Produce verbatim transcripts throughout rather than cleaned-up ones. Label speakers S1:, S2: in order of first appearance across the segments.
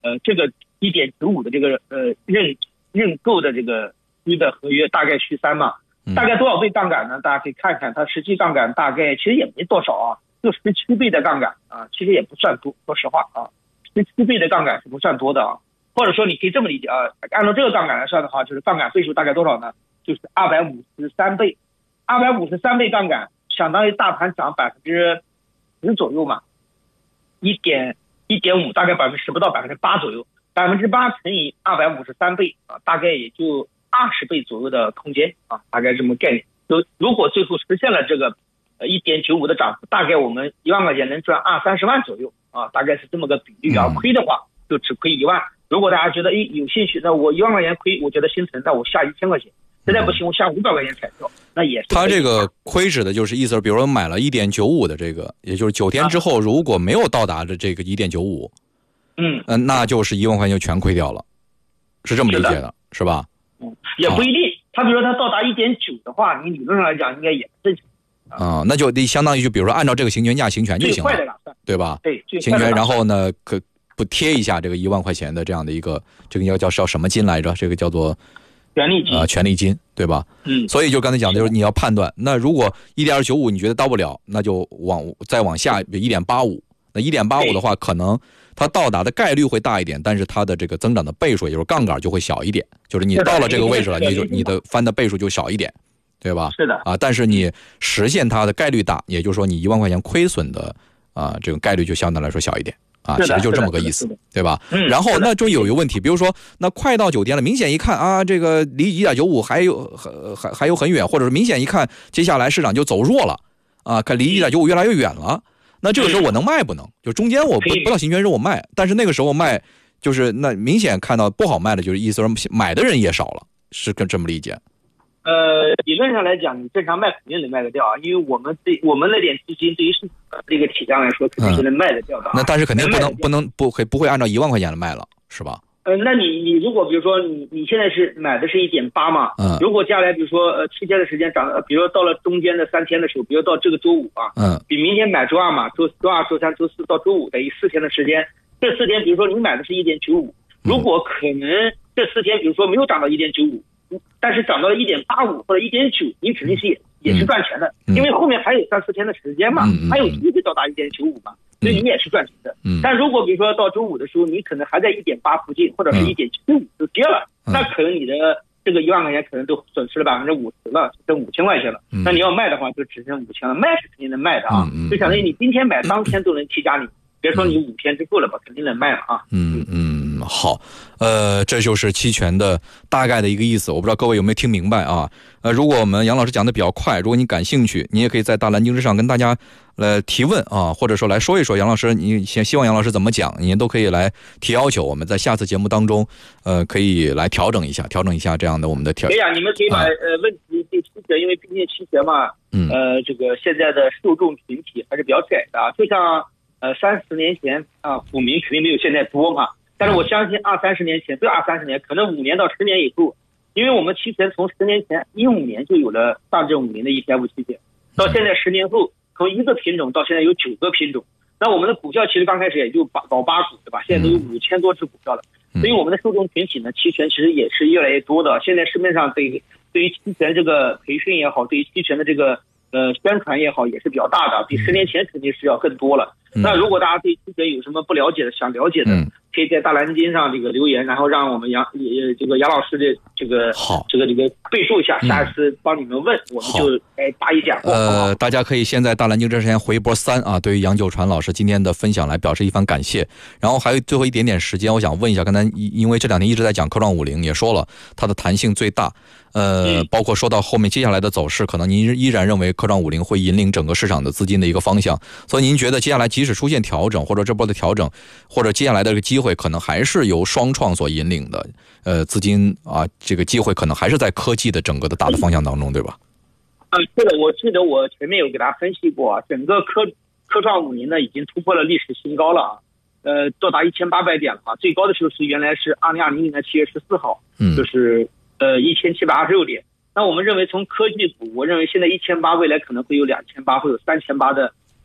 S1: 呃这个一点九五的这个呃认认购的这个区的合约大概续三嘛，大概多少倍杠杆呢？大家可以看看，它实际杠杆大概其实也没多少啊，就十七倍的杠杆啊，其实也不算多，说实话啊，十七倍的杠杆是不算多的啊。或者说你可以这么理解啊，按照这个杠杆来算的话，就是杠杆倍数大概多少呢？就是二百五十三倍，二百五十三倍杠杆相当于大盘涨百分之十左右嘛，一点一点五大概百分之十不到百分之八左右，百分之八乘以二百五十三倍啊，大概也就二十倍左右的空间啊，大概这么概念。就如果最后实现了这个呃一点九五的涨幅，大概我们一万块钱能赚二三十万左右啊，大概是这么个比率啊。亏的话就只亏一万。如果大家觉得诶有兴趣，那我一万块钱亏，我觉得心疼，那我下一千块钱。实在不行，我下五百块钱彩票，那也是。
S2: 他这个亏指的就是意思，比如说买了一点九五的这个，也就是九天之后如果没有到达的这个一点九五，嗯、呃，那就是一万块钱就全亏掉了，是这么理解的， 是, 是吧？
S1: 嗯，也不一定。他比如说他到达一点九的话，你理论上来讲应该也正常。
S2: 啊、嗯，那就得相当于就比如说按照这个行权价行权就行了，对吧？
S1: 对，
S2: 行权，然后呢可不贴一下这个一万块钱的这样的一个这个叫叫叫什么金来着？这个叫做
S1: 权利金啊、
S2: 呃，权利金，对吧？
S1: 嗯，
S2: 所以就刚才讲的就是你要判断，那如果一点九五你觉得到不了，那就往再往下一点八五，那一点八五的话，可能它到达的概率会大一点，但是它的这个增长的倍数，也就是杠杆就会小一点，就是你到了这个位置了，你就你的翻的倍数就小一点。对吧？
S1: 是的
S2: 啊，但是你实现它的概率大，也就是说你一万块钱亏损的啊，这个概率就相对来说小一点啊，其实就这么个意思，对吧？
S1: 嗯。
S2: 然后那就有一个问题，比如说那快到九天了，明显一看啊，这个离一点九五还有还还有很远，或者是明显一看接下来市场就走弱了啊，看离一点九五越来越远了，那这个时候我能卖不能？就中间我不不到行权时我卖，但是那个时候卖就是那明显看到不好卖的，就是意思说买的人也少了，是跟这么理解？
S1: 呃，理论上来讲，你正常卖肯定能卖得掉啊，因为我们对我们那点资金对于市场这个体量来说，肯定是能卖得掉的、啊
S2: 嗯。那但是肯定不能不能不会不会按照一万块钱来卖了，是吧？
S1: 呃，那你你如果比如说你你现在是买的是一点八嘛，嗯，如果接下来比如说呃七天的时间涨，比如说到了中间的三天的时候，比如到这个周五啊，嗯，比明天买周二嘛，周周二、周三、周四到周五等于四天的时间，这四天比如说你买的是一点九五，如果可能这四天比如说没有涨到一点九五。但是涨到了一点八五或者一点九，你肯定是也也是赚钱的、嗯，因为后面还有三四天的时间嘛，嗯、还有机会到达一点九五嘛，所以你也是赚钱的。嗯、但如果比如说到周五的时候，你可能还在一点八附近，或者是一点七五就跌了、嗯，那可能你的这个一万块钱可能都损失了百分之五十了，剩五千块钱了、嗯。那你要卖的话，就只剩五千了，卖是肯定能卖的啊，嗯、就相当于你今天买当天都能提价你。别说你五天之后了吧，肯定能卖了啊。
S2: 嗯嗯，好，呃，这就是期权的大概的一个意思，我不知道各位有没有听明白啊？呃，如果我们杨老师讲的比较快，如果你感兴趣，你也可以在大蓝鲸之上跟大家来提问啊，或者说来说一说杨老师，你希望杨老师怎么讲，你都可以来提要求，我们在下次节目当中，呃，可以来调整一下，调整一下这样的我们的调。
S1: 可以啊，你们可以把、啊、呃问题对期权，因为毕竟期权嘛，嗯，呃，这个现在的受众群体还是比较窄的啊，就像。呃，三十年前啊，股民肯定没有现在多嘛。但是我相信二三十年前，不要二三十年，可能五年到十年以后，因为我们期权从十年前一五年就有了上证五零的 E T F 期权，到现在十年后，从一个品种到现在有九个品种。那我们的股票其实刚开始也就八老八股，对吧？现在都有五千多只股票了。所以我们的受众群体呢，期权其实也是越来越多的。现在市面上对对于期权这个培训也好，对于期权的这个呃宣传也好，也是比较大的，比十年前肯定是要更多了。嗯、那如果大家对期权有什么不了解的、想了解的，嗯、可以在大蓝鲸上这个留言，然后让我们杨呃这个杨老师的这个
S2: 好
S1: 这个这个备注一下，下一次帮你们问，嗯、我们就来答疑解惑。
S2: 呃，大家可以先在大蓝鲸之前回一波三啊，对于杨九传老师今天的分享来表示一番感谢。然后还有最后一点点时间，我想问一下，刚才因为这两天一直在讲科创五零，也说了它的弹性最大。呃、嗯，包括说到后面接下来的走势，可能您依然认为科创五零会引领整个市场的资金的一个方向，所以您觉得接下来即使出现调整，或者这波的调整，或者接下来的这个机会，可能还是由双创所引领的，呃，资金啊，这个机会可能还是在科技的整个的大的方向当中，对吧？
S1: 嗯，是的，我记得我前面有给大家分析过，整个科科创五零呢已经突破了历史新高了啊，呃，到达一千八百点了啊，最高的时候是原来是二零二零年的七月十四号，嗯，就是。呃，一千七百二十六点。那我们认为从科技股，我认为现在一千八，未来可能会有两千八，会有三千八的科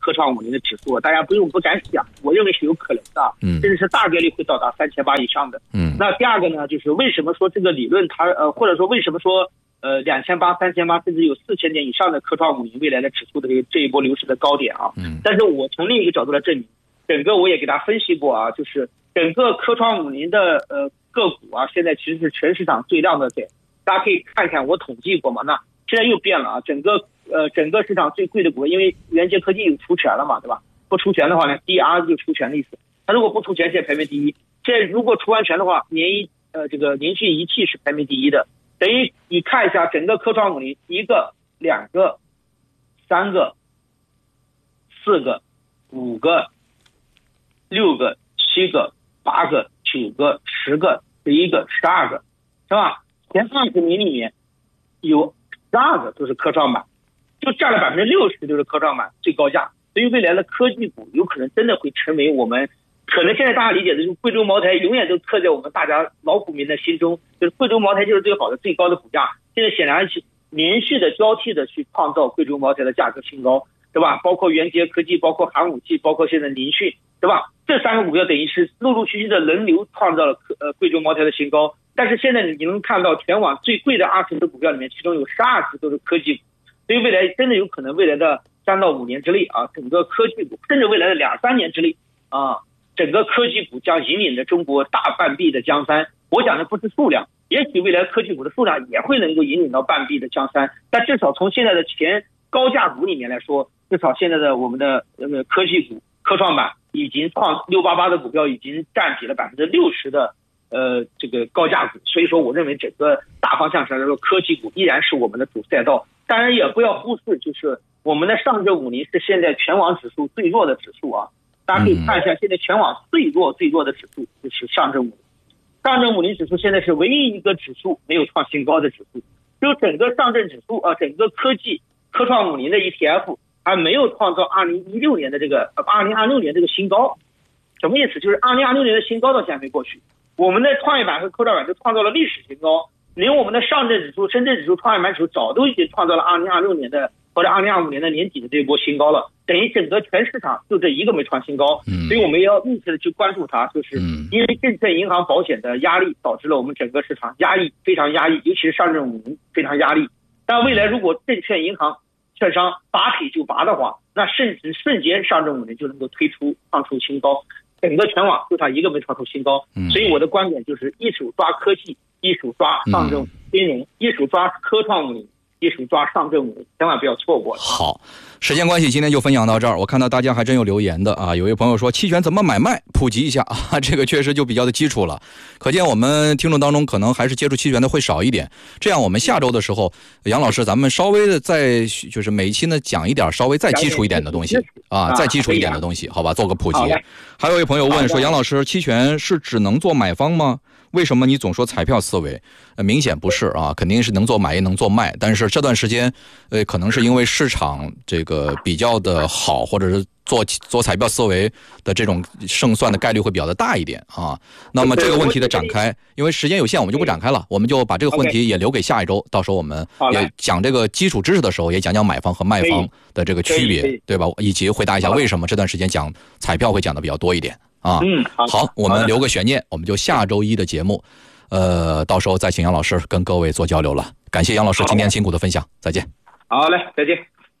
S1: 科创五零的指数，大家不用不敢想，我认为是有可能的，
S2: 嗯，
S1: 甚至是大概率会到达三千八以上的。
S2: 嗯，
S1: 那第二个呢，就是为什么说这个理论它呃，或者说为什么说呃两千八、三千八，甚至有四千点以上的科创五零未来的指数的这这一波牛市的高点啊？
S2: 嗯，
S1: 但是我从另一个角度来证明，整个我也给大家分析过啊，就是整个科创五零的呃个股啊，现在其实是全市场最亮的点。大家可以看看，我统计过嘛，那现在又变了啊，整个呃整个市场最贵的股，因为元捷科技有除权了嘛，对吧？不除权的话呢 ，D R 就除权的意思。它如果不除权，现在排名第一。现在如果除完权的话，联一呃这个宁讯仪器是排名第一的。等于你看一下整个科创五零，一个、两个、三个、四个、五个、六个、七个、八个、九个、十个、十一个、十二个，是吧？前二十名里面有十二个都是科创板，就占了百分之六十都是科创板最高价。所以未来的科技股有可能真的会成为我们，可能现在大家理解的就是贵州茅台永远都刻在我们大家老股民的心中，就是贵州茅台就是最好的最高的股价。现在显然是连续的交替的去创造贵州茅台的价格新高，对吧？包括元捷科技，包括寒武纪，包括现在宁讯，对吧？这三个股票等于是陆陆续续的轮流创造了呃贵州茅台的新高。但是现在你能看到全网最贵的二十只股票里面，其中有十二只都是科技股，所以未来真的有可能未来的三到五年之内啊，整个科技股，甚至未来的两三年之内啊，整个科技股将引领着中国大半壁的江山。我讲的不是数量，也许未来科技股的数量也会能够引领到半壁的江山，但至少从现在的前高价股里面来说，至少现在的我们的那个科技股、科创板已经创六八八的股票已经占比了百分之六十的。呃，这个高价股，所以说我认为整个大方向上来说，科技股依然是我们的主赛道。当然也不要忽视，就是我们的上证五零是现在全网指数最弱的指数啊。大家可以看一下，现在全网最弱最弱的指数就是上证五零。上证五零指数现在是唯一一个指数没有创新高的指数，就整个上证指数啊，整个科技科创五零的 E T F 还没有创造二零一六年的这个二零二六年这个新高。什么意思？就是二零二六年的新高到现在没过去。我们的创业板和科创板都创造了历史新高，连我们的上证指数、深圳指数、创业板指数早都已经创造了二零二六年的或者二零二五年的年底的这一波新高了，等于整个全市场就这一个没创新高，
S2: 嗯，
S1: 所以我们也要密切的去关注它，就是因为证券、银行、保险的压力导致了我们整个市场压抑非常压抑，尤其是上证五零非常压力。但未来如果证券、银行、券商拔腿就拔的话，那甚至瞬间上证五零就能够推出创出新高。整个全网就它一个没创出新高，嗯，所以我的观点就是一手抓科技，一手抓上证金融，嗯，一手抓科创五零，一手抓上证五零，千万不要错过。
S2: 好，时间关系，今天就分享到这儿。我看到大家还真有留言的啊，有位朋友说期权怎么买卖，普及一下啊，这个确实就比较的基础了。可见我们听众当中可能还是接触期权的会少一点。这样我们下周的时候，杨老师咱们稍微的再就是每一期呢讲一点稍微再基础一点的东西啊，再基础一点的东西，好吧，做个普及。还有一位朋友问说，杨老师，期权是只能做买方吗？为什么你总说彩票思维？呃，明显不是啊，肯定是能做买也能做卖，但是这段时间，呃，可能是因为市场这个比较的好，或者是做做彩票思维的这种胜算的概率会比较的大一点啊。那么这个问题的展开，因为时间有限，我们就不展开了，我们就把这个问题也留给下一周，到时候我们也讲这个基础知识的时候，也讲讲买方和卖方的这个区别，对吧？以及回答一下为什么这段时间讲彩票会讲的比较多一点。啊，
S1: 嗯，
S2: 好，我们留个悬念，我们就下周一的节目，呃，到时候再请杨老师跟各位做交流了。感谢杨老师今天辛苦的分享，再见。
S1: 好嘞，再见。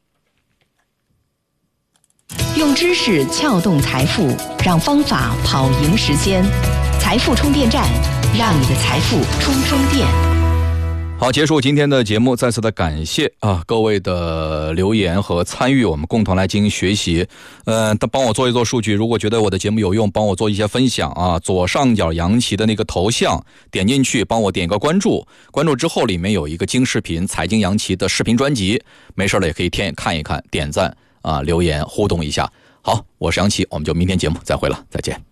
S3: 用知识撬动财富，让方法跑赢时间。财富充电站，让你的财富充充电。
S2: 好，结束今天的节目，再次的感谢啊各位的留言和参与，我们共同来进行学习。呃，帮我做一做数据，如果觉得我的节目有用，帮我做一些分享啊。左上角杨琦的那个头像，点进去，帮我点一个关注，关注之后里面有一个精视频财经杨琦的视频专辑，没事了也可以添看一看，点赞啊，留言互动一下。好，我是杨琦，我们就明天节目再会了，再见。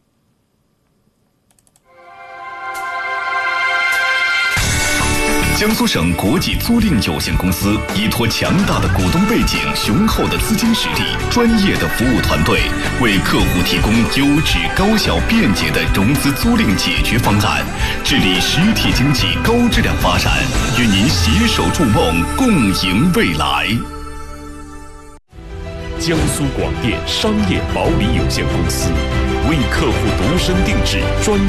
S4: 江苏省国际租赁有限公司依托强大的股东背景、雄厚的资金实力、专业的服务团队，为客户提供优质、高效、便捷的融资租赁解决方案，致力实体经济高质量发展，与您携手筑梦，共赢未来。
S5: 江苏广电商业保理有限公司，为客户度身定制专